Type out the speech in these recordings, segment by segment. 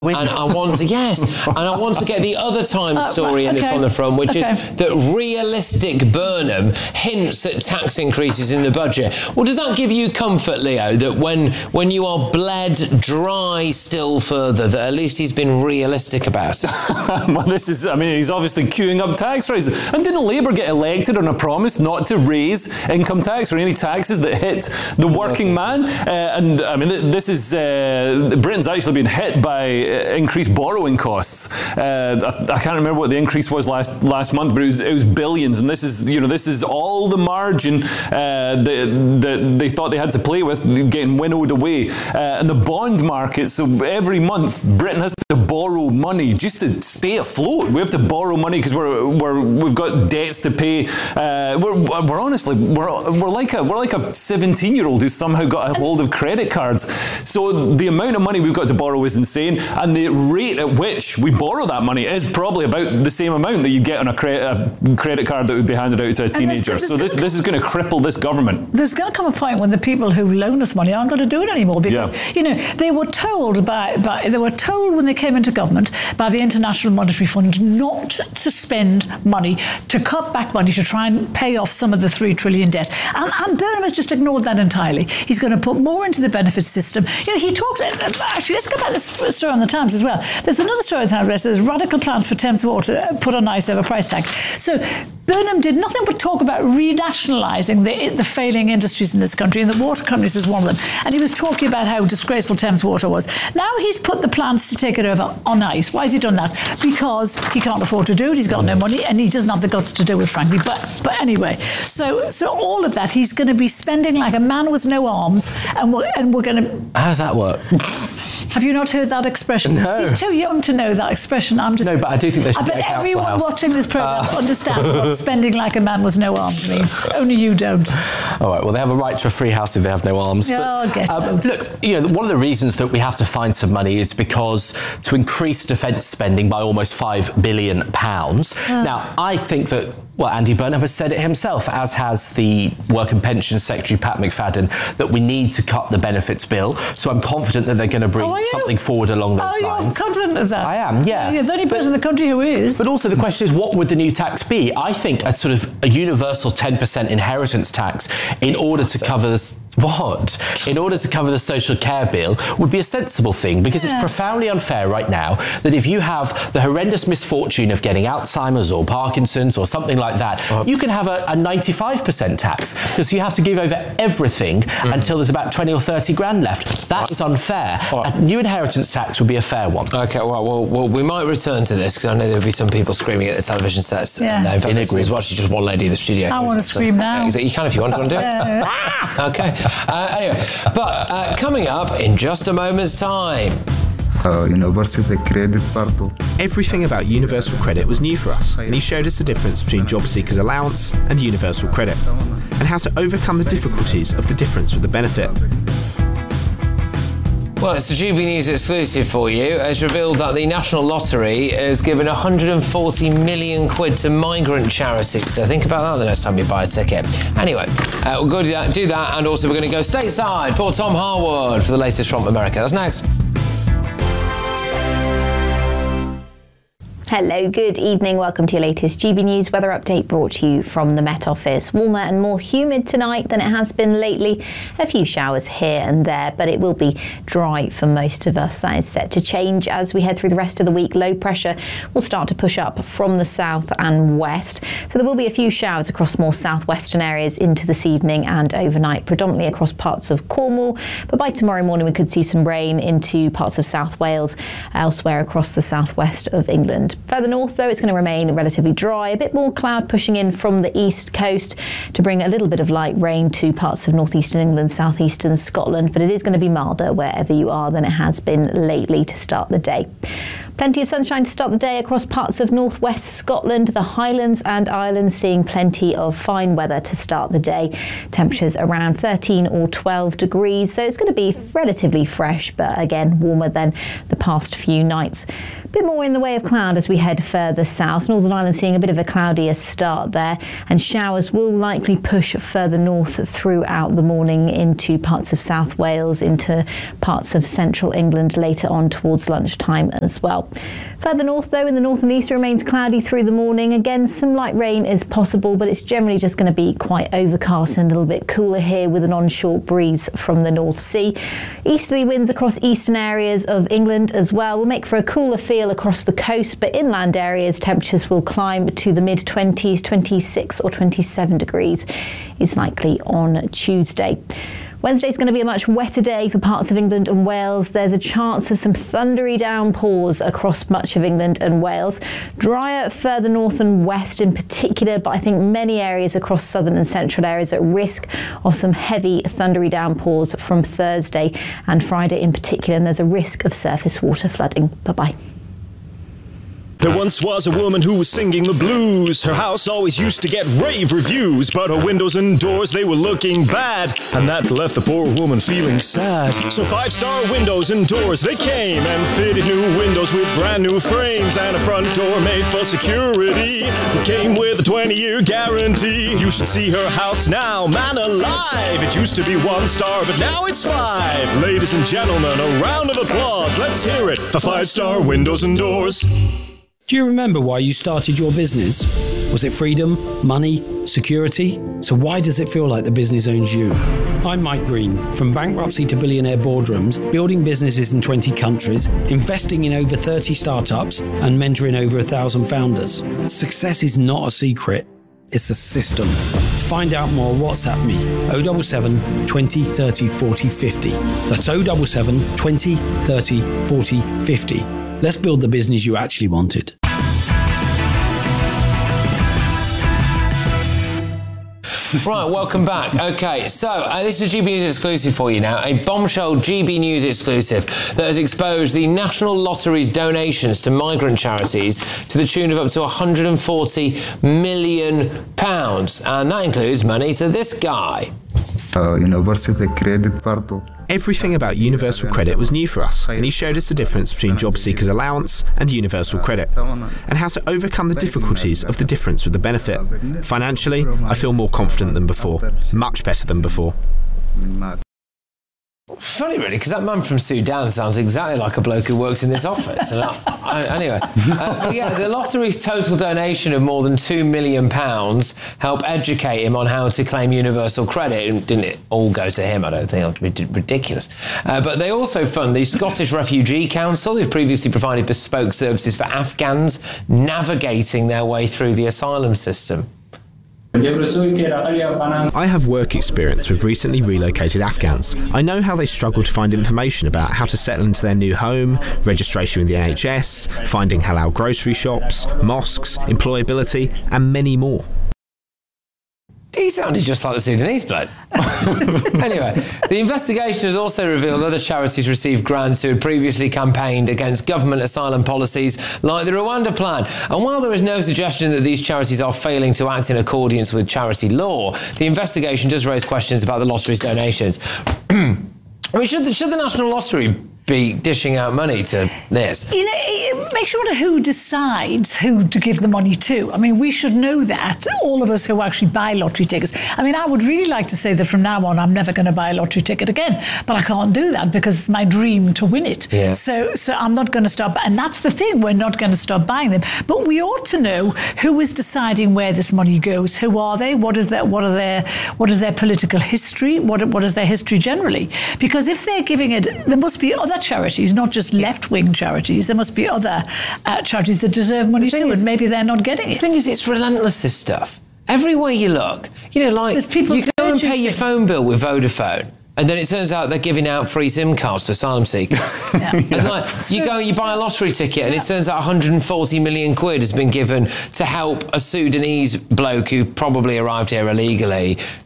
And I want to, and I want to get the other Times story in this on the front, which is that realistic Burnham hints at tax increases in the budget. Well, does that give you comfort, Leo, that when you are bled dry still further, that at least he's been realistic about it? Well, he's obviously queuing up tax raises. And didn't Labour get elected on a promise not to raise income tax or any taxes that hit the working man? Britain's actually been hit by increased borrowing costs. I can't remember what the increase was last month, but it was billions. And this is all the margin that they thought they had to play with, getting winnowed away. And the bond market. So every month, Britain has to borrow money just to stay afloat. We have to borrow money because we've got debts to pay. We're like a 17-year-old who's somehow got a hold of credit cards. So the amount of money we've got to borrow is insane. And the rate at which we borrow that money is probably about the same amount that you'd get on a credit card that would be handed out to a teenager. So this is going to cripple this government. There's going to come a point when the people who loan us money aren't going to do it anymore because they were told when they came into government by the International Monetary Fund not to spend money, to cut back money to try and pay off some of the 3 trillion debt. And Burnham has just ignored that entirely. He's going to put more into the benefits system. He talks. Actually, let's go back to this story on the Times as well. There's another story in the Times where it says radical plans for Thames Water put on ice over price tag. So Burnham did nothing but talk about renationalising the failing industries in this country, and the water companies is one of them. And he was talking about how disgraceful Thames Water was. Now he's put the plans to take it over on ice. Why has he done that? Because he can't afford to do it. He's got no money, and he doesn't have the guts to do it, frankly. But anyway, so all of that, he's going to be spending like a man with no arms, and we're going to. How does that work? Have you not heard that expression? No. He's too young to know that expression. No, but I do think they should I bet everyone watching this programme understands what spending like a man with no arms means. Only you don't. All right, well, they have a right to a free house if they have no arms. Look, one of the reasons that we have to find some money is because to increase defence spending by almost £5 billion. Now, I think that, Andy Burnham has said it himself, as has the Work and Pensions Secretary, Pat McFadden, that we need to cut the benefits bill. So I'm confident that they're going to bring something forward along those lines. You're confident of that? I am, yeah. You're the only person in the country who is. But also the question is, what would the new tax be? I think a sort of a universal 10% inheritance tax in order to cover this. In order to cover the social care bill would be a sensible thing, because it's profoundly unfair right now that if you have the horrendous misfortune of getting Alzheimer's or Parkinson's or something like that, you can have a 95% tax because you have to give over everything until there's about 20 or 30 grand left. That is unfair. A new inheritance tax would be a fair one. Okay, well, we might return to this because I know there'll be some people screaming at the television sets. Yeah. There's actually just one lady in the studio. I want to scream now. You can if you want. Do you want to do it? Okay. Anyway, but coming up in just a moment's time. Universal credit part. Everything about Universal Credit was new for us, and he showed us the difference between Job Seekers Allowance and Universal Credit, and how to overcome the difficulties of the difference with the benefit. Well, it's a GB News exclusive for you. It's revealed that the National Lottery has given 140 million quid to migrant charities. So think about that the next time you buy a ticket. Anyway, we'll go do that, and also we're going to go stateside for Tom Harwood for the latest from America. That's next. Hello, good evening. Welcome to your latest GB News weather update, brought to you from the Met Office. Warmer and more humid tonight than it has been lately. A few showers here and there, but it will be dry for most of us. That is set to change as we head through the rest of the week. Low pressure will start to push up from the south and west. So there will be a few showers across more southwestern areas into this evening and overnight, predominantly across parts of Cornwall. But by tomorrow morning, we could see some rain into parts of South Wales, elsewhere across the southwest of England. Further north, though, it's going to remain relatively dry. A bit more cloud pushing in from the east coast to bring a little bit of light rain to parts of northeastern England, southeastern Scotland, but it is going to be milder wherever you are than it has been lately to start the day. Plenty of sunshine to start the day across parts of northwest Scotland, the Highlands and Islands seeing plenty of fine weather to start the day. Temperatures around 13 or 12 degrees, so it's going to be relatively fresh, but again warmer than the past few nights. A bit more in the way of cloud as we head further south. Northern Ireland seeing a bit of a cloudier start there, and showers will likely push further north throughout the morning into parts of South Wales, into parts of central England later on towards lunchtime as well. Further north though, in the north and east, it remains cloudy through the morning. Again, some light rain is possible, but it's generally just going to be quite overcast and a little bit cooler here with an onshore breeze from the North Sea. Easterly winds across eastern areas of England as well will make for a cooler feel across the coast, but inland areas temperatures will climb to the mid-20s, 26 or 27 degrees is likely on Tuesday. Wednesday's going to be a much wetter day for parts of England and Wales. There's a chance of some thundery downpours across much of England and Wales. Drier further north and west in particular, but I think many areas across southern and central areas at risk of some heavy thundery downpours from Thursday and Friday in particular, and there's a risk of surface water flooding. Bye-bye. There once was a woman who was singing the blues. Her house always used to get rave reviews, but her windows and doors, they were looking bad, and that left the poor woman feeling sad. So 5-star windows and doors, they came and fitted new windows with brand new frames and a front door made for security that came with a 20-year guarantee. You should see her house now, man alive. It used to be 1 star, but now it's 5. Ladies and gentlemen, a round of applause. Let's hear it for 5-star windows and doors. Do you remember why you started your business? Was it freedom, money, security? So why does it feel like the business owns you? I'm Mike Green, from bankruptcy to billionaire boardrooms, building businesses in 20 countries, investing in over 30 startups, and mentoring over 1,000 founders. Success is not a secret, it's a system. Find out more, WhatsApp me, 077 20 30 40 50. That's 077 20 30 40 50. Let's build the business you actually wanted. Right, welcome back. Okay, so this is GB News exclusive for you now. A bombshell GB News exclusive that has exposed the National Lottery's donations to migrant charities to the tune of up to £140 million. And that includes money to this guy. University Credit Portal. Everything about Universal Credit was new for us, and he showed us the difference between Job Seekers Allowance and Universal Credit, and how to overcome the difficulties of the difference with the benefit. Financially, I feel more confident than before, much better than before. Funny, really, because that man from Sudan sounds exactly like a bloke who works in this office. Anyway, the lottery's total donation of more than £2 million helped educate him on how to claim universal credit. Didn't it all go to him? I don't think it would be ridiculous. But they also fund the Scottish Refugee Council, who've previously provided bespoke services for Afghans navigating their way through the asylum system. I have work experience with recently relocated Afghans. I know how they struggle to find information about how to settle into their new home, registration with the NHS, finding halal grocery shops, mosques, employability, and many more. He sounded just like the Sudanese bloke. Anyway, the investigation has also revealed other charities received grants who had previously campaigned against government asylum policies like the Rwanda Plan. And while there is no suggestion that these charities are failing to act in accordance with charity law, the investigation does raise questions about the lottery's donations. I mean, should the National Lottery be dishing out money to this? It makes you wonder who decides who to give the money to. I mean, we should know that, all of us who actually buy lottery tickets. I mean, I would really like to say that from now on I'm never going to buy a lottery ticket again, but I can't do that because it's my dream to win it. Yeah. So I'm not going to stop, and that's the thing, we're not going to stop buying them. But we ought to know who is deciding where this money goes. Who are they? What is their political history? What is their history generally? Because if they're giving it, there must be other charities, not just left-wing charities. There must be other charities that deserve money too, and maybe they're not getting it. The thing is, it's relentless, this stuff. Everywhere you look, like you go and pay your phone bill with Vodafone, and then it turns out they're giving out free SIM cards to asylum seekers. And you go and you buy a lottery ticket, and it turns out 140 million quid has been given to help a Sudanese bloke who probably arrived here illegally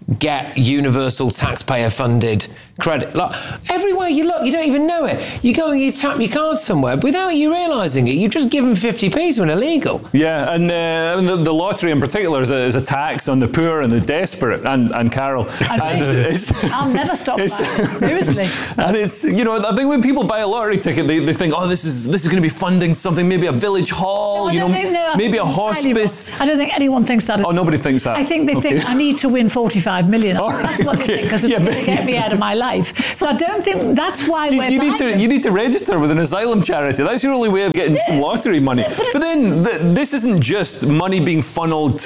get universal taxpayer-funded credit. Like, everywhere you look, you don't even know it. You go and you tap your card somewhere, without you realising it, you just give them 50p to an illegal. Yeah, and the lottery in particular is a tax on the poor and the desperate, and Carol. I'll never stop that, seriously. And it's, you know, I think when people buy a lottery ticket, they think, oh, this is going to be funding something, maybe a village hall, maybe a hospice. I don't think anyone thinks that. Oh, nobody thinks that. I think they think I need to win 45 million. Right, that's what they think, because it's going to get me out of my life. So I don't think that's why you need to register with an asylum charity. That's your only way of getting some lottery money. But then this isn't just money being funneled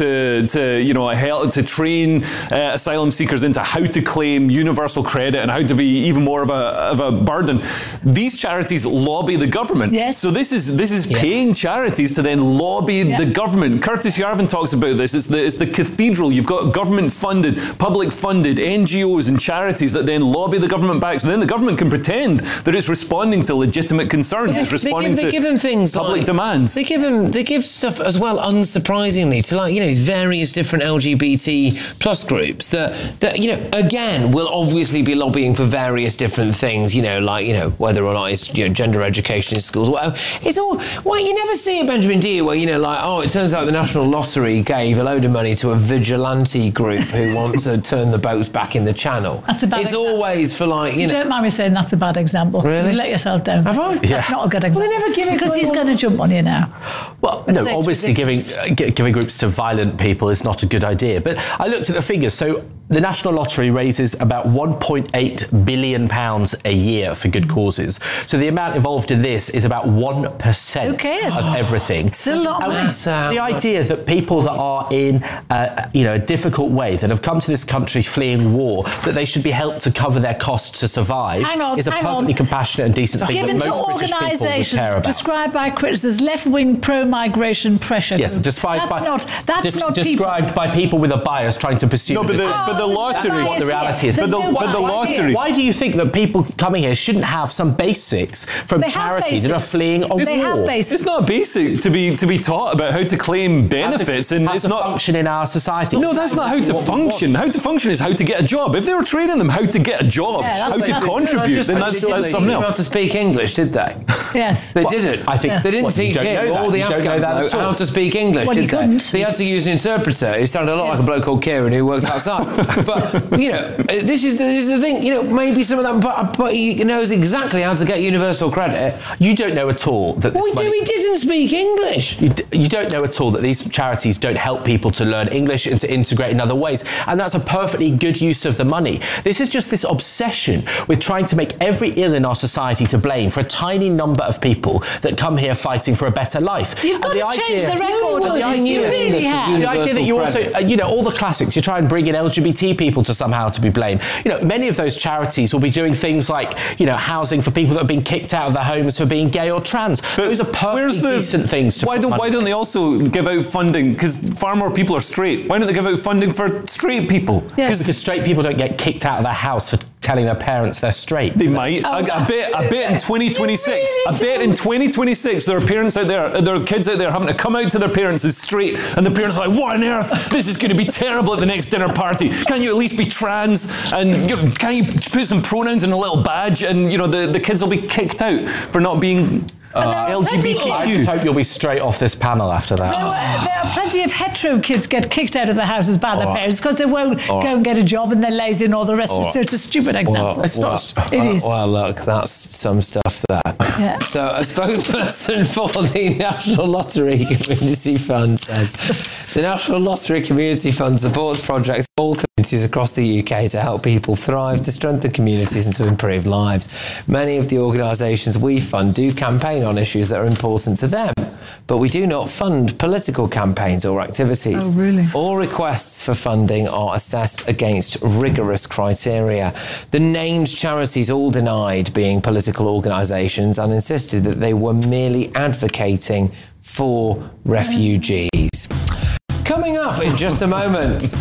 to train asylum seekers into how to claim universal credit and how to be even more of a burden. These charities lobby the government. Yes. So this is paying charities to then lobby the government. Curtis Yarvin talks about this. It's the cathedral. You've got government funded, public funded NGOs and charities that then lobby the government back. So then the government can pretend that it's responding to legitimate concerns. It's responding they give them things public like, demands. They give stuff as well, unsurprisingly, to these various different LGBT plus groups that again will obviously be lobbying for various different things. Whether or not it's gender education in schools. It's all. Well, you never see a Benjamin, do you? Where it turns out the National Lottery gave a load of money to a vigilante group who want to turn the boats back in the channel. That's a bad example. Always for Don't mind me saying that's a bad example. Really? You let yourself down. Have I? That's not a good example. Well, they never give it because he's going to jump on you now. Well, no, obviously giving groups to violent people is not a good idea. But I looked at the figures. So the National Lottery raises about £1.8 billion a year for good causes. So the amount involved in this is about 1% of everything. It's a lot of money. The idea that people that are in a difficult way, that have come to this country fleeing war, that they should be helped to cover their costs to survive is a perfectly compassionate and decent thing that most British people would care about. Described by critics as left-wing pro-migration pressure. Yes, described by people with a bias trying to pursue. No, but the lottery. What the reality is. But the lottery. Why do you think that people coming here shouldn't have some basics from charities that are fleeing a war? They have basics. It's not basic to be taught about how to claim benefits, and it's not function in our society. No, that's not how to function. How to function is how to get a job. If they were training them how to get a job, how to contribute, then that's something else. How to speak English, did they? Yes. They didn't. I think they didn't teach him or the Afghan bloke how to speak English, did they? They had to use an interpreter who sounded a lot like a bloke called Kieran who works outside. But this is the thing. Maybe some of that, but he knows exactly how to get universal credit. You don't know at all that. He didn't speak English. You don't know at all that these charities don't help people to learn English and to integrate in other ways, and that's a perfectly good use of the money. This is just this obsession with trying to make every ill in our society to blame for a tiny number of people that come here fighting for a better life. You've got to change the record. The idea that you also, all the classics, you try and bring in LGBT people to somehow to be blamed. Many of those charities will be doing things like, housing for people that have been kicked out of their homes for being gay or trans. But those are perfectly decent things to why don't they also give out funding? Because far more people are straight. Why don't they give out funding for straight people? Because straight people don't get kicked out of their house for telling their parents they're straight. They might. I bet in 2026. I bet in 2026 there are parents out there, there are kids out there having to come out to their parents as straight, and the parents are like, what on earth? This is going to be terrible at the next dinner party. Can't you at least be trans? And can't you put some pronouns in a little badge? And the kids will be kicked out for not being LGBTQ. I just hope you'll be straight off this panel after that. There are plenty of hetero kids get kicked out of the houses by their parents because they won't go and get a job and they're lazy and all the rest of it. So it's a stupid example. It's not. It is. Well, look, that's some stuff there. Yeah. So a spokesperson for the National Lottery Community Fund said, the National Lottery Community Fund supports projects in all communities across the UK to help people thrive, to strengthen communities and to improve lives. Many of the organisations we fund do campaign on issues that are important to them, but we do not fund political campaigns or activities. Oh, really? All requests for funding are assessed against rigorous criteria. The named charities all denied being political organisations and insisted that they were merely advocating for refugees. Coming up in just a moment.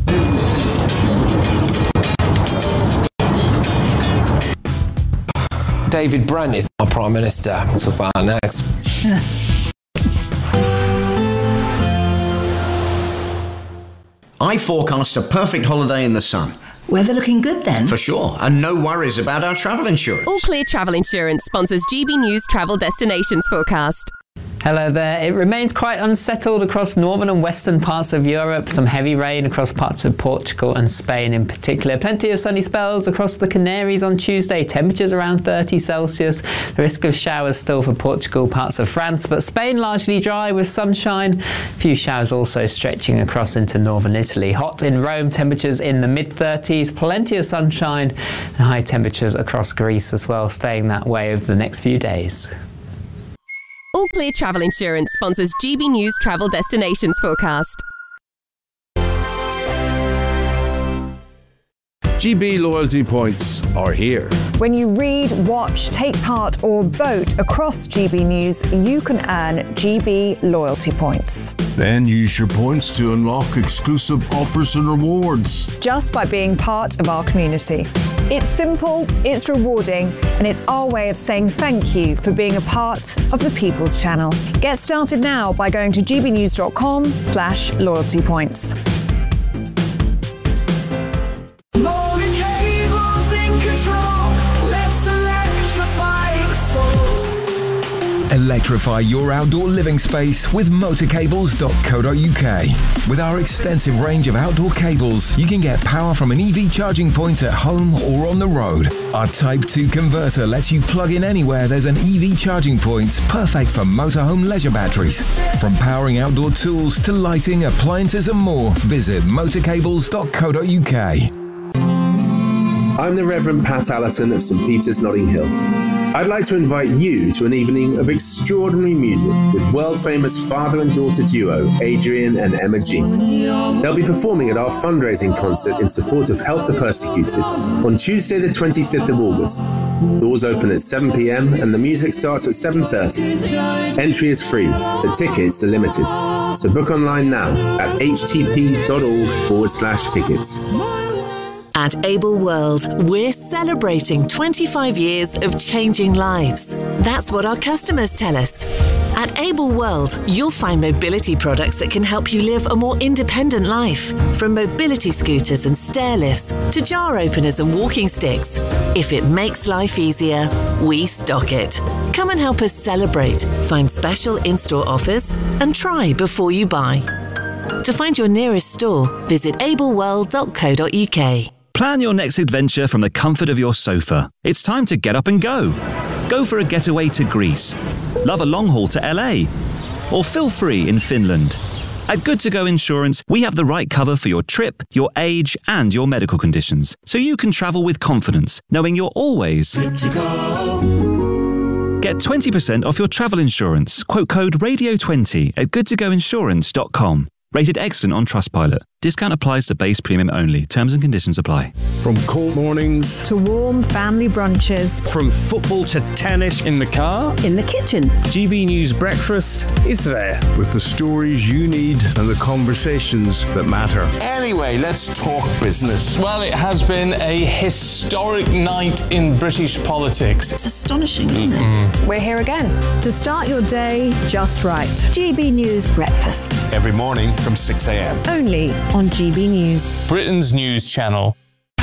David Brent is our Prime Minister. We'll talk about that next. I forecast a perfect holiday in the sun. Weather looking good then? For sure, and no worries about our travel insurance. All Clear Travel Insurance sponsors GB News Travel Destinations Forecast. Hello there. It remains quite unsettled across northern and western parts of Europe. Some heavy rain across parts of Portugal and Spain in particular. Plenty of sunny spells across the Canaries on Tuesday. Temperatures around 30 Celsius. The risk of showers still for Portugal, parts of France, but Spain largely dry with sunshine. A few showers also stretching across into northern Italy. Hot in Rome, temperatures in the mid-30s. Plenty of sunshine and high temperatures across Greece as well, staying that way over the next few days. All Clear Travel Insurance sponsors GB News Travel Destinations Forecast. GB loyalty points are here. When you read, watch, take part or vote across GB News, you can earn GB loyalty points. Then use your points to unlock exclusive offers and rewards. Just by being part of our community. It's simple, it's rewarding, and it's our way of saying thank you for being a part of the People's Channel. Get started now by going to gbnews.com/loyalty points. Electrify your outdoor living space with motorcables.co.uk. With our extensive range of outdoor cables, you can get power from an EV charging point at home or on the road. Our Type 2 converter lets you plug in anywhere there's an EV charging point, perfect for motorhome leisure batteries. From powering outdoor tools to lighting, appliances and more, visit motorcables.co.uk. I'm the Reverend Pat Allerton of St Peter's, Notting Hill. I'd like to invite you to an evening of extraordinary music with world-famous father and daughter duo Adrian and Emma G. They'll be performing at our fundraising concert in support of Help the Persecuted on Tuesday the 25th of August. Doors open at 7 p.m. and the music starts at 7:30. Entry is free, but tickets are limited. So book online now at htp.org/tickets. At Able World, we're celebrating 25 years of changing lives. That's what our customers tell us. At Able World, you'll find mobility products that can help you live a more independent life. From mobility scooters and stair lifts to jar openers and walking sticks. If it makes life easier, we stock it. Come and help us celebrate, find special in-store offers, and try before you buy. To find your nearest store, visit ableworld.co.uk. Plan your next adventure from the comfort of your sofa. It's time to get up and go. Go for a getaway to Greece. Love a long haul to LA. Or feel free in Finland. At Good To Go Insurance, we have the right cover for your trip, your age, and your medical conditions, so you can travel with confidence, knowing you're always good to go. Get 20% off your travel insurance. Quote code RADIO20 at goodtogoinsurance.com. Rated excellent on Trustpilot. Discount applies to base premium only. Terms and conditions apply. From cold mornings to warm family brunches. From football to tennis in the car. In the kitchen. GB News Breakfast is there. With the stories you need and the conversations that matter. Anyway, let's talk business. Well, it has been a historic night in British politics. It's astonishing, isn't it? We're here again to start your day just right. GB News Breakfast. Every morning from 6 a.m. Only on GB News. Britain's news channel.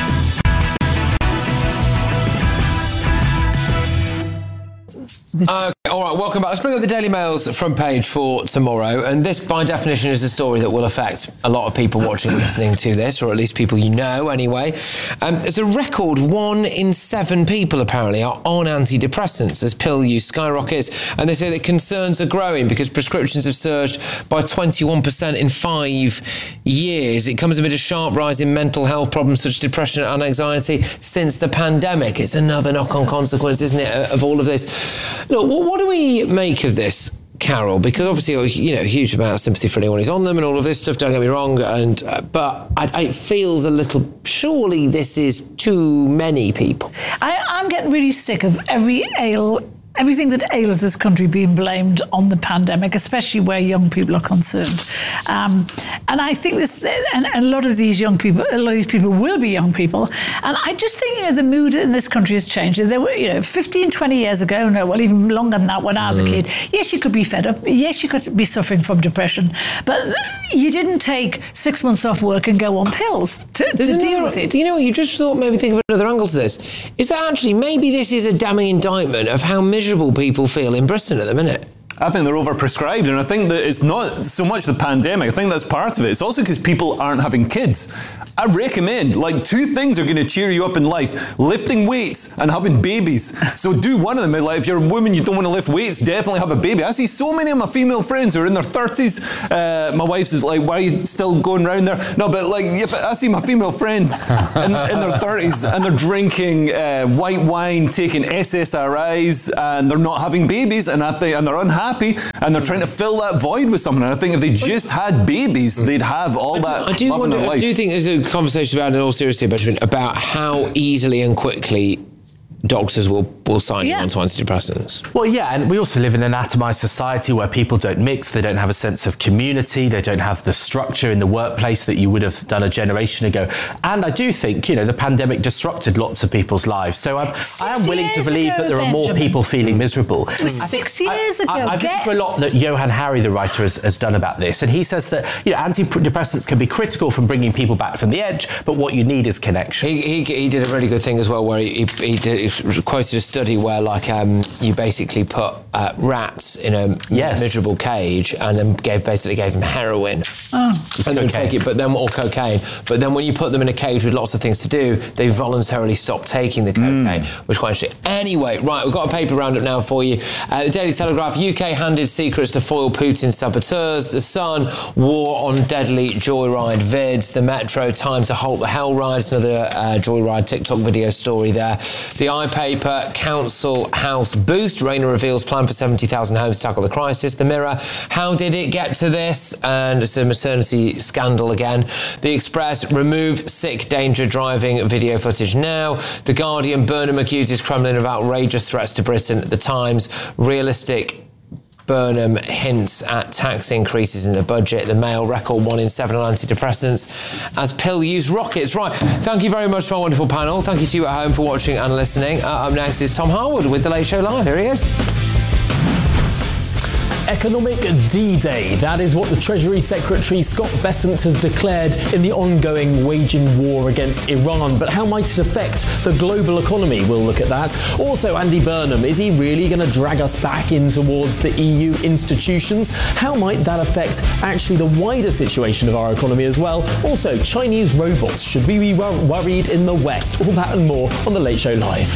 All right, welcome back. Let's bring up the Daily Mail's front page for tomorrow. And this, by definition, is a story that will affect a lot of people watching and listening to this, or at least people you know anyway. It's a record 1 in 7 people, apparently, are on antidepressants as pill use skyrockets. And they say that concerns are growing because prescriptions have surged by 21% in 5 years. It comes amid a sharp rise in mental health problems such as depression and anxiety since the pandemic. It's another knock-on consequence, isn't it, of all of this? Look, what do we make of this, Carol? Because obviously, you know, a huge amount of sympathy for anyone who's on them and all of this stuff, don't get me wrong, but it feels a little, surely this is too many people. I'm getting really sick of every ale everything that ails this country being blamed on the pandemic, especially where young people are concerned. And I think and a lot of these people will be young people. And I just think, the mood in this country has changed. There were, 15, 20 years ago, even longer than that when I was a kid, yes, you could be fed up. Yes, you could be suffering from depression. But you didn't take 6 months off work and go on pills to deal with it. You know what, you just thought maybe think of another angle to this. Is that actually, maybe this is a damning indictment of how miserable people feel in Britain at the minute? I think they're overprescribed, and I think that it's not so much the pandemic. I think that's part of it. It's also because people aren't having kids. I recommend, 2 things are going to cheer you up in life: lifting weights and having babies. So do one of them. If you're a woman, you don't want to lift weights, definitely have a baby. I see so many of my female friends who are in their 30s. My wife's is like, why are you still going around there? No, but I see my female friends in their 30s, and they're drinking white wine, taking SSRIs, and they're not having babies, and they're unhappy, and they're trying to fill that void with something. And I think if they just had babies, they'd have all that love in their life. I do think there's a conversation about, in all seriousness, Benjamin, about how easily and quickly doctors will sign you onto antidepressants. Well, yeah, and we also live in an atomised society where people don't mix, they don't have a sense of community, they don't have the structure in the workplace that you would have done a generation ago. And I do think, the pandemic disrupted lots of people's lives. So I am willing to believe that there are more people feeling miserable. It was 6 years ago. I've listened to a lot that Johan Hari, the writer, has done about this, and he says that antidepressants can be critical from bringing people back from the edge, but what you need is connection. He did a really good thing as well, where he quoted a study where you basically put rats in a miserable cage and then gave them heroin and they would take it, or cocaine. But then when you put them in a cage with lots of things to do, they voluntarily stop taking the cocaine, which is quite interesting. Anyway, right, we've got a paper roundup now for you. The Daily Telegraph: UK handed secrets to foil Putin's saboteurs. The Sun: war on deadly joyride vids. The Metro: time to halt the hell rides. Another joyride TikTok video story there. The iPaper: council house boost. Rayner reveals plan for 70,000 homes to tackle the crisis. The Mirror: how did it get to this? And it's a maternity scandal again. The Express: remove sick danger driving video footage now. The Guardian: Burnham accuses Kremlin of outrageous threats to Britain. The Times: realistic Burnham hints at tax increases in the budget. The Mail: record 1 in 7 on antidepressants as pill use rockets. Right, thank you very much to my wonderful panel. Thank you to you at home for watching and listening. Up next is Tom Harwood with The Late Show Live. Here he is. Economic D-Day. That is what the Treasury Secretary Scott Bessent has declared in the ongoing waging war against Iran. But how might it affect the global economy? We'll look at that. Also, Andy Burnham, is he really going to drag us back in towards the EU institutions? How might that affect actually the wider situation of our economy as well? Also, Chinese robots. Should we be worried in the West? All that and more on The Late Show Live.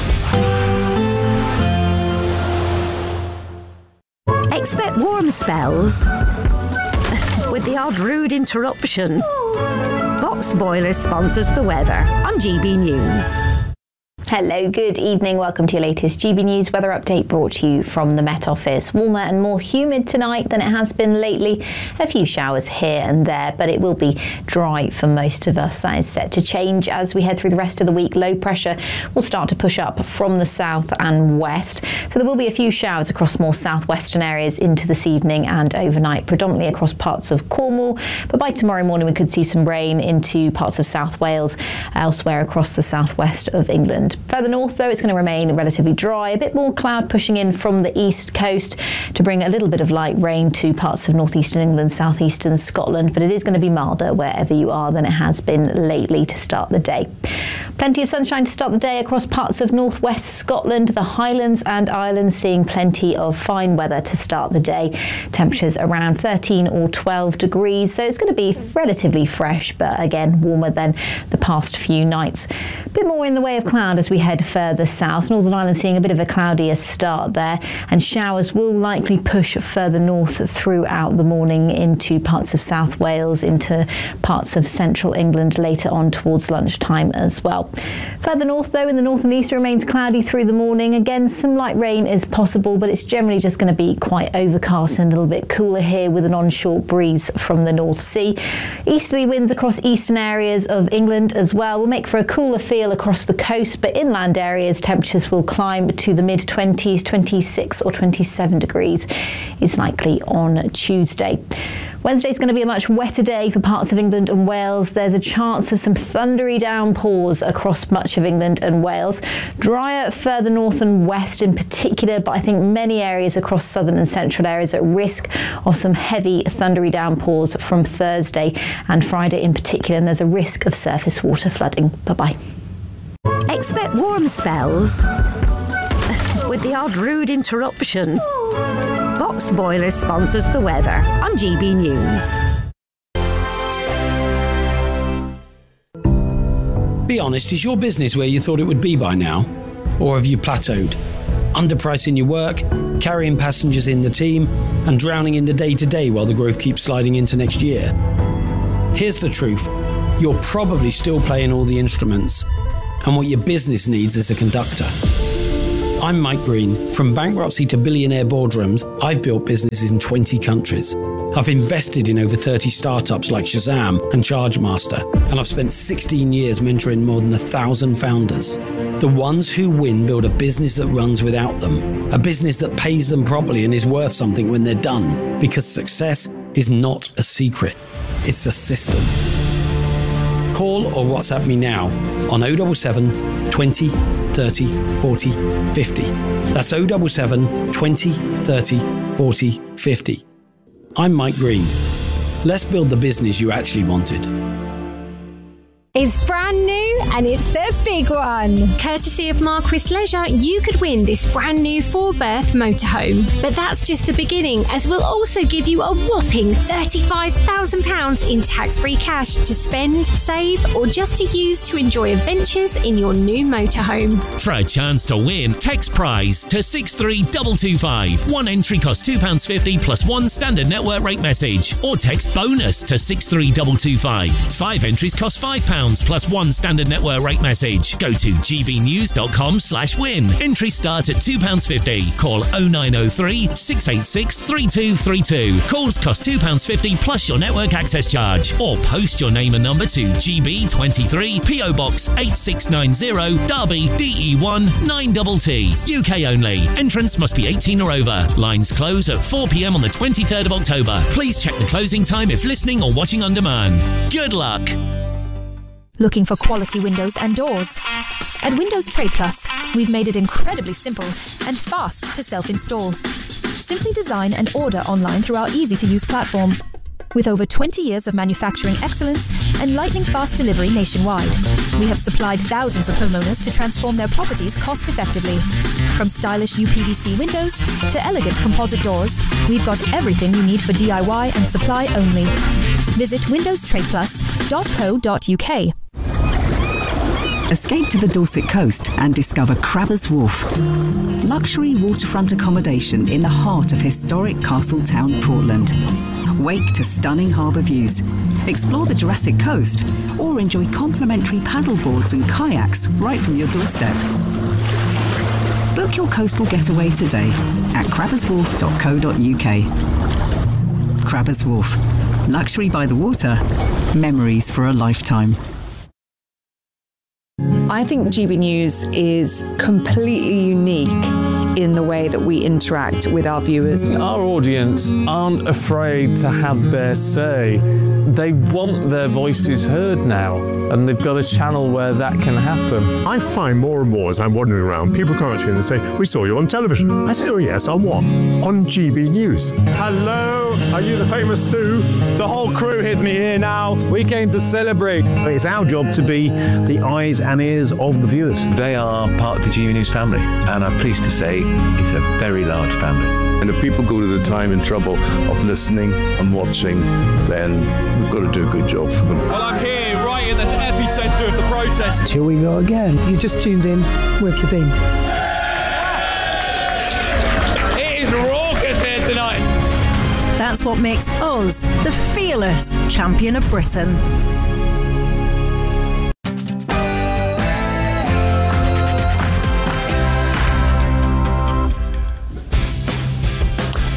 Expect warm spells with the odd rude interruption. Box Boilers sponsors the weather on GB News. Hello, good evening. Welcome to your latest GB News weather update, brought to you from the Met Office. Warmer and more humid tonight than it has been lately. A few showers here and there, but it will be dry for most of us. That is set to change as we head through the rest of the week. Low pressure will start to push up from the south and west. So there will be a few showers across more southwestern areas into this evening and overnight, predominantly across parts of Cornwall. But by tomorrow morning, we could see some rain into parts of South Wales, elsewhere across the southwest of England. Further north, though, it's going to remain relatively dry. A bit more cloud pushing in from the east coast to bring a little bit of light rain to parts of northeastern England, southeastern Scotland, but it is going to be milder wherever you are than it has been lately to start the day. Plenty of sunshine to start the day across parts of northwest Scotland, the Highlands and Islands seeing plenty of fine weather to start the day. Temperatures around 13 or 12 degrees, so it's going to be relatively fresh, but again warmer than the past few nights. A bit more in the way of cloud as we head further south. Northern Ireland seeing a bit of a cloudier start there, and showers will likely push further north throughout the morning into parts of South Wales, into parts of central England later on towards lunchtime as well. Further north, though, in the north and east, it remains cloudy through the morning. Again, some light rain is possible, but it's generally just going to be quite overcast and a little bit cooler here with an onshore breeze from the North Sea. Easterly winds across eastern areas of England as well will make for a cooler feel across the coast, but inland areas temperatures will climb to the mid-20s, 26 or 27 degrees is likely on Tuesday. Wednesday's going to be a much wetter day for parts of England and Wales. There's a chance of some thundery downpours across much of England and Wales. Drier further north and west in particular, but I think many areas across southern and central areas at risk of some heavy thundery downpours from Thursday and Friday in particular, and there's a risk of surface water flooding. Bye-bye. Expect warm spells with the odd rude interruption. Box Boilers sponsors the weather on GB News. Be honest, is your business where you thought it would be by now? Or have you plateaued? Underpricing your work, carrying passengers in the team, and drowning in the day-to-day while the growth keeps sliding into next year? Here's the truth. You're probably still playing all the instruments, and what your business needs is a conductor. I'm Mike Green. From bankruptcy to billionaire boardrooms, I've built businesses in 20 countries. I've invested in over 30 startups like Shazam and Chargemaster, and I've spent 16 years mentoring more than 1,000 founders. The ones who win build a business that runs without them, a business that pays them properly and is worth something when they're done, because success is not a secret, it's a system. Call or WhatsApp me now on 077 20 30 40 50. That's 077 20 30 40 50. I'm Mike Green. Let's build the business you actually wanted. It's brand new and it's the big one. Courtesy of Marquis Leisure, you could win this brand new 4-berth motorhome. But that's just the beginning, as we'll also give you a whopping £35,000 in tax-free cash to spend, save, or just to use to enjoy adventures in your new motorhome. For a chance to win, text prize to 63225. One entry costs £2.50 plus one standard network rate message. Or text bonus to 63225. 5 entries cost £5 plus one standard network rate message. Go to gbnews.com/win. Entries start at £2.50. Call 0903 686 3232. Calls cost £2.50 plus your network access charge. Or post your name and number to GB23 PO Box 8690 Derby DE1 9TT. UK only. Entrance must be 18 or over. Lines close at 4 p.m. on the 23rd of October. Please check the closing time if listening or watching on demand. Good luck. Looking for quality windows and doors? At Windows Trade Plus, we've made it incredibly simple and fast to self-install. Simply design and order online through our easy-to-use platform. With over 20 years of manufacturing excellence and lightning-fast delivery nationwide, we have supplied thousands of homeowners to transform their properties cost-effectively. From stylish UPVC windows to elegant composite doors, we've got everything you need for DIY and supply only. Visit windowstradeplus.co.uk. Escape to the Dorset coast and discover Crabbers Wharf. Luxury waterfront accommodation in the heart of historic Castletown, Portland. Wake to stunning harbour views. Explore the Jurassic Coast or enjoy complimentary paddleboards and kayaks right from your doorstep. Book your coastal getaway today at crabberswharf.co.uk. Crabbers Wharf. Luxury by the water. Memories for a lifetime. I think GB News is completely unique in the way that we interact with our viewers. Our audience aren't afraid to have their say. They want their voices heard now, and they've got a channel where that can happen. I find more and more as I'm wandering around, people come up to me and they say, "We saw you on television." I say, "Oh yes, on what?" "On GB News." Hello, are you the famous Sue? The whole crew hit me here now. We came to celebrate. It's our job to be the eyes and ears of the viewers. They are part of the GB News family, and I'm pleased to say it's a very large family. And if people go to the time and trouble of listening and watching, then we've got to do a good job for them. Well, I'm here right in the epicentre of the protest. Here we go again. You just tuned in. Where have you been? It is raucous here tonight. That's what makes us the fearless champion of Britain.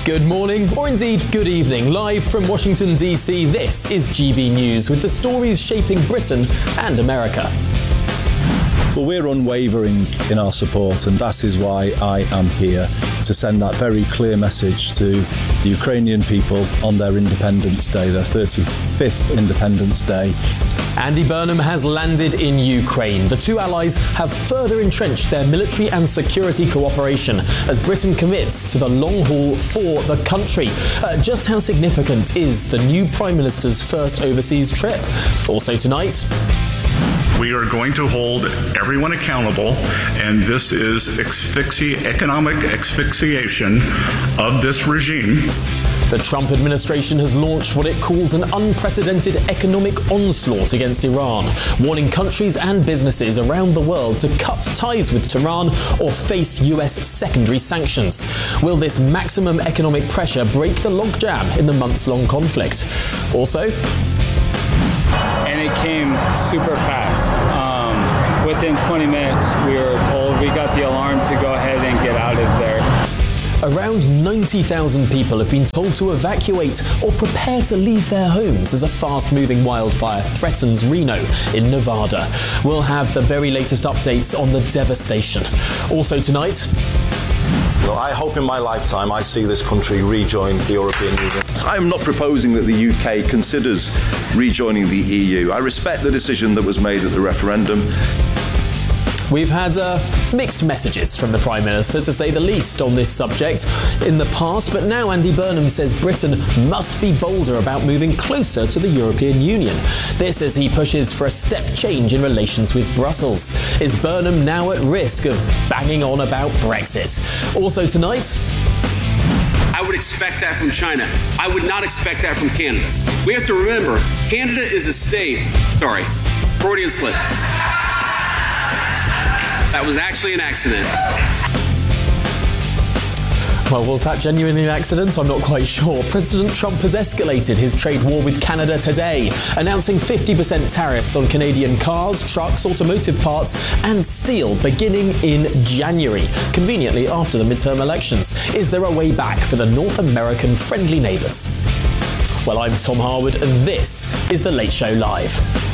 Good morning, or indeed good evening. Live from Washington, DC, this is GB News with the stories shaping Britain and America. Well, we're unwavering in our support, and that is why I am here to send that very clear message to the Ukrainian people on their Independence Day, their 35th Independence Day. Andy Burnham has landed in Ukraine. The two allies have further entrenched their military and security cooperation as Britain commits to the long haul for the country. Just how significant is the new Prime Minister's first overseas trip? Also tonight, we are going to hold everyone accountable, and this is economic asphyxiation of this regime. The Trump administration has launched what it calls an unprecedented economic onslaught against Iran, warning countries and businesses around the world to cut ties with Tehran or face US secondary sanctions. Will this maximum economic pressure break the logjam in the months-long conflict? Also, and it came super fast. Within 20 minutes, we were told we got the alarm to go ahead and get out of there. Around 90,000 people have been told to evacuate or prepare to leave their homes as a fast-moving wildfire threatens Reno in Nevada. We'll have the very latest updates on the devastation. Also tonight, well, I hope in my lifetime I see this country rejoin the European Union. I'm not proposing that the UK considers rejoining the EU. I respect the decision that was made at the referendum. We've had mixed messages from the Prime Minister, to say the least, on this subject in the past, but now Andy Burnham says Britain must be bolder about moving closer to the European Union. This as he pushes for a step change in relations with Brussels. Is Burnham now at risk of banging on about Brexit? Also tonight, I would expect that from China. I would not expect that from Canada. We have to remember, Canada is a state. Sorry, Freudian slip. That was actually an accident. Well, was that genuinely an accident? I'm not quite sure. President Trump has escalated his trade war with Canada today, announcing 50% tariffs on Canadian cars, trucks, automotive parts and steel beginning in January, conveniently after the midterm elections. Is there a way back for the North American friendly neighbours? Well, I'm Tom Harwood and this is The Late Show Live.